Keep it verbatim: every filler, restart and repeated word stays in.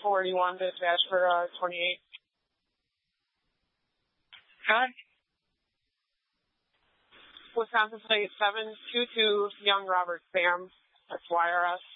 forty-one, dispatch for uh, twenty-eight. Hi. Wisconsin plate seven two two, Young Robert Sam. That's Y R S.